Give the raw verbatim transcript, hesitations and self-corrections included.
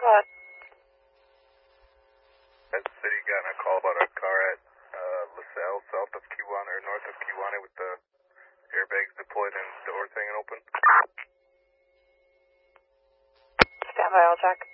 What? That city got a call about a car at uh, LaSalle, south of Kiwana, or north of Kiwana, with the airbags deployed and doors hanging open. Stand by, I'll check.